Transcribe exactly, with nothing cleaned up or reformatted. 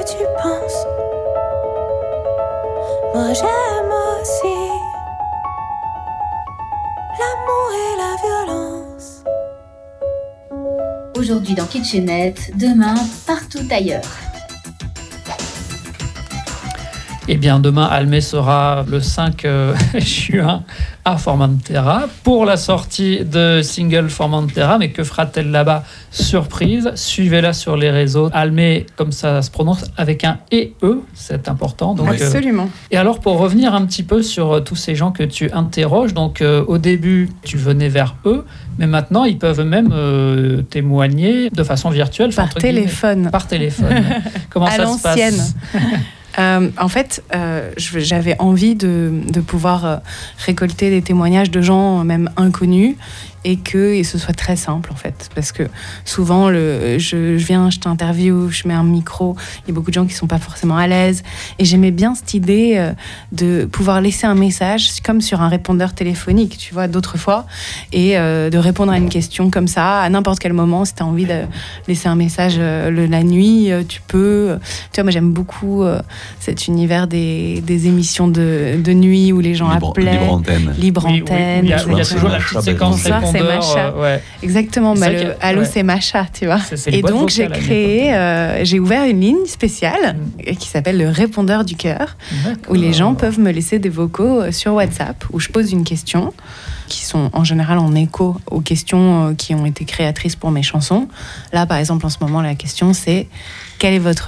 tu penses. Moi j'aime aussi l'amour et la violence. Aujourd'hui dans Kitchenette, demain partout ailleurs. Eh bien, demain, Almé sera le cinq juin à Formentera pour la sortie de single Formentera. Mais que fera-t-elle là-bas? Surprise. Suivez-la sur les réseaux. Almé, comme ça se prononce, avec un E E, c'est important. Donc, absolument. Euh... Et alors, pour revenir un petit peu sur euh, tous ces gens que tu interroges, donc euh, au début, tu venais vers eux, mais maintenant, ils peuvent même euh, témoigner de façon virtuelle. Par téléphone. Guillemets. Par téléphone. Comment à ça l'ancienne. se passe? Euh, en fait, euh, j'avais envie de, de pouvoir euh, récolter des témoignages de gens, même inconnus, et que et ce soit très simple, en fait. Parce que souvent, le, je, je viens, je t'interviewe, je mets un micro, il y a beaucoup de gens qui ne sont pas forcément à l'aise. Et j'aimais bien cette idée euh, de pouvoir laisser un message, comme sur un répondeur téléphonique, tu vois, d'autres fois, et euh, de répondre à une question comme ça, à n'importe quel moment. Si tu as envie de laisser un message euh, le, la nuit, euh, tu peux. Tu vois, moi, j'aime beaucoup euh, cet univers des, des émissions de, de nuit où les gens libre, appelaient. Libre antenne. Libre oui, antenne. Oui, oui. Il y a, il y a toujours la petite séquence Bonsoir, c'est Macha. Euh, ouais. Exactement. Bah, le, allô, ouais. c'est Macha, tu vois. C'est, c'est et donc, j'ai créé, euh, j'ai ouvert une ligne spéciale mm. qui s'appelle le répondeur du cœur, où les gens peuvent me laisser des vocaux sur WhatsApp, où je pose une question, qui sont en général en écho aux questions qui ont été créatrices pour mes chansons. Là, par exemple, en ce moment, la question, c'est quelle est votre